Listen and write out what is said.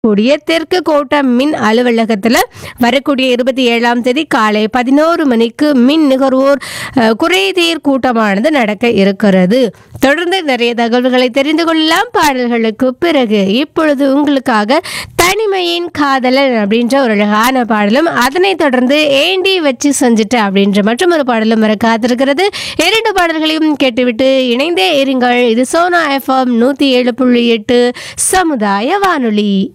கூடிய தெற்கு கோட்ட மின் அலுவலகத்தில் வரக்கூடிய 27ஆம் தேதி காலை 11 மணிக்கு மின் நுகர்வோர் குறைதீர் கூட்டமானது நடக்க இருக்கிறது. தொடர்ந்து நிறைய தகவல்களை தெரிந்து கொள்ளலாம் பாடல்களுக்கு பிறகு. இப்பொழுது உங்களுக்காக தனிமையின் காதலன் அப்படின்ற ஒரு அழகான பாடலும், அதனைத் தொடர்ந்து ஏண்டி வச்சு செஞ்சுட்ட அப்படின்ற மற்றும் ஒரு பாடலும் வர காத்திருக்கிறது. 2 பாடல்களையும் கேட்டுவிட்டு இணைந்தே இருங்கள். இது சோனா FM 107.8 சமுதாய வானொலி.